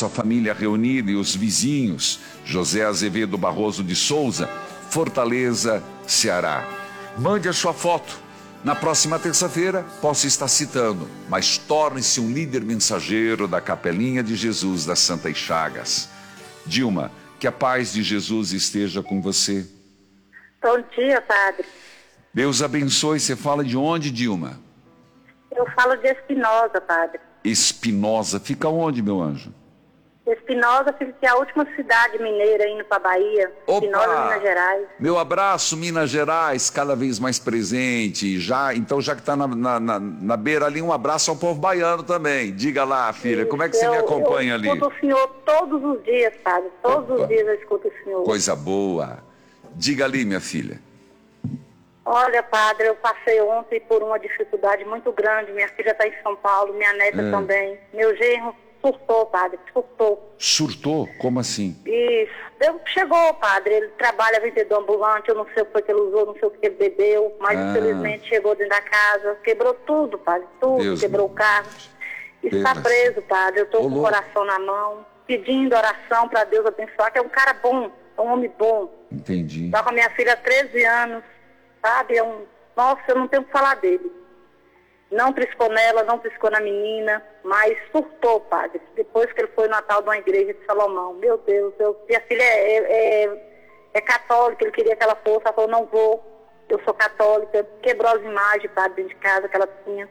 sua família reunida e os vizinhos. José Azevedo Barroso de Souza, Fortaleza, Ceará. Mande a sua foto. Na próxima terça-feira, posso estar citando, mas torne-se um líder mensageiro da Capelinha de Jesus das Santas Chagas. Dilma, que a paz de Jesus esteja com você. Bom dia, padre. Deus abençoe. Você fala de onde, Dilma? Eu falo de Espinosa, padre. Espinosa. Fica onde, meu anjo? Espinosa fica aqui, a última cidade mineira indo para Bahia. Opa! Espinosa, Minas Gerais. Meu abraço, Minas Gerais, cada vez mais presente. Então, já que está na beira ali, um abraço ao povo baiano também. Diga lá, filha, Isso, como é que você me acompanha ali? Eu escuto o senhor todos os dias, padre. Todos os dias eu escuto o senhor. Coisa boa. Diga ali, minha filha. Olha, padre, eu passei ontem por uma dificuldade muito grande. Minha filha está em São Paulo, minha neta também. Meu genro surtou, padre, surtou. Surtou? Como assim? Isso. Chegou, padre, ele trabalha vendedor ambulante, eu não sei o que foi que ele usou, não sei o que ele bebeu, mas infelizmente chegou dentro da casa, quebrou tudo, padre, tudo, Deus quebrou o carro. Está preso, padre, eu estou com o coração na mão, pedindo oração para Deus abençoar, que é um cara bom, é um homem bom. Entendi. Está com a minha filha há 13 anos, sabe, nossa, eu não tenho o que falar dele. Não triscou nela, não triscou na menina, mas surtou, padre. Depois que ele foi no Natal de uma igreja de Salomão. Meu Deus, minha filha é católica, ele queria que ela fosse, ela falou, não vou, eu sou católica. Quebrou as imagens, padre, dentro de casa que ela tinha.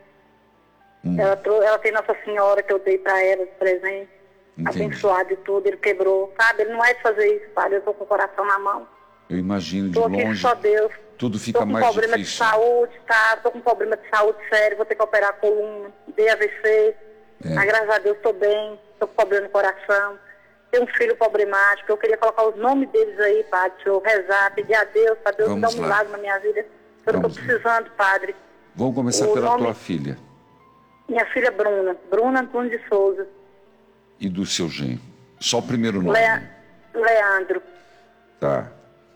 Ela tem Nossa Senhora que eu dei para ela de presente, abençoada e tudo, ele quebrou, sabe? Ele não é de fazer isso, padre, eu estou com o coraão na mão. Eu imagino de tô aqui longe. Só Deus. Tudo fica mais difícil. Tô com problema de saúde, tá? Tô com problema de saúde sério, vou ter que operar a coluna, dei AVC. Mas graças a Deus tô bem, tô com problema no coração. Tenho um filho problemático, eu queria colocar os nomes deles aí, padre, se eu rezar, pedir a Deus, para Deus me dar um milagre na minha vida. Eu tô precisando, padre. Vamos começar pela tua filha. Minha filha Bruna Antunes de Souza. E do seu genro? Só o primeiro nome. Leandro. Tá.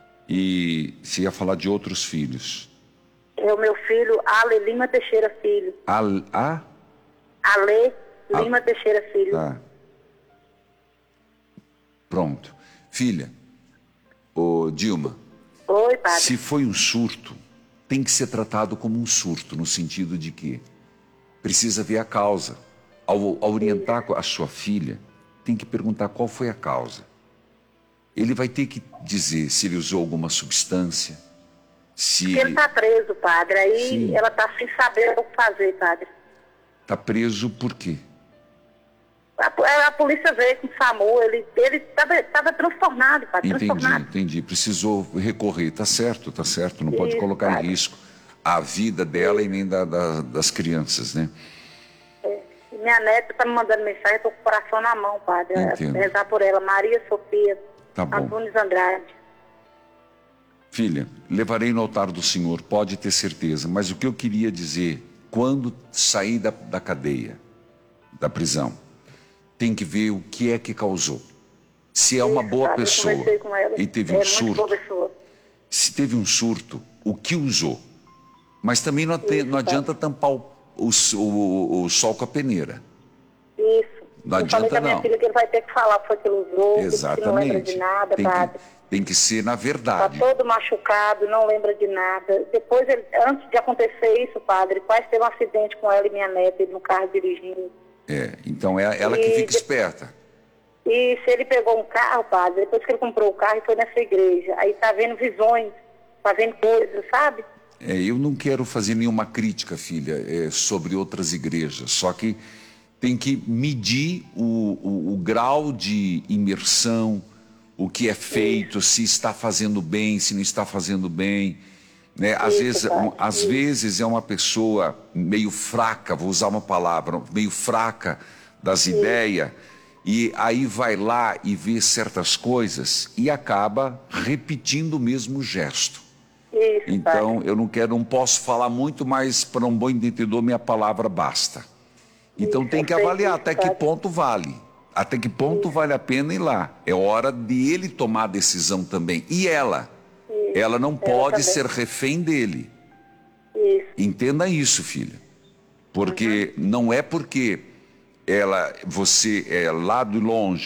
E você ia falar de outros filhos? É o meu filho, Ale Lima Teixeira Filho. Ale Lima Teixeira Filho. Tá. Pronto. Filha, Dilma. Oi, padre. Se foi um surto, tem que ser tratado como um surto, no sentido de que precisa ver a causa. Ao orientar a sua filha, tem que perguntar qual foi a causa. Ele vai ter que dizer se ele usou alguma substância, se... Ele está preso, padre. Aí ela está sem saber o que fazer, padre. Está preso por quê? A polícia veio com o SAMU, ele estava transtornado, padre. Entendi. Precisou recorrer. Tá certo. Não pode colocar padre. Em risco a vida dela e nem das crianças, né? Minha neta está me mandando mensagem, eu estou com o coração na mão, padre. Rezar por ela, Maria Sofia. Tá bom. Antunes Andrade. Filha, levarei no altar do Senhor, pode ter certeza. Mas o que eu queria dizer, quando sair da cadeia, da prisão, tem que ver o que é que causou. Se é uma boa pessoa e teve um surto. Se teve um surto, o que usou. Mas também não adianta tampar o sol com a peneira. Isso. Não adianta, não. Minha filha que ele vai ter que falar o que foi que ele usou. Exatamente. Que não lembra de nada, padre. Tem que ser na verdade. Está todo machucado, não lembra de nada. Depois, antes de acontecer isso, padre, quase teve um acidente com ela e minha neta, ele no carro dirigindo. Então é ela que fica esperta. E se ele pegou um carro, padre, depois que ele comprou o carro e foi nessa igreja, aí tá vendo visões, tá vendo coisas, sabe? Eu não quero fazer nenhuma crítica, filha, sobre outras igrejas, só que tem que medir o grau de imersão, o que é feito, se está fazendo bem, se não está fazendo bem. Né? Às vezes é uma pessoa meio fraca, vou usar uma palavra, meio fraca das ideias, e aí vai lá e vê certas coisas e acaba repetindo o mesmo gesto. Então, eu não posso falar muito, mas para um bom entendedor minha palavra basta. Então tem que avaliar até que ponto vale. Até que ponto vale a pena ir lá. É hora de ele tomar a decisão também. E ela? Ela não pode ser refém dele. Entenda isso, filha. Porque não é porque você é lá de longe,